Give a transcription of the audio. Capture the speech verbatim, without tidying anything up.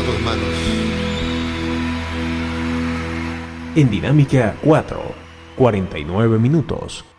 tus manos. En Dinámica cuatro, cuarenta y nueve minutos.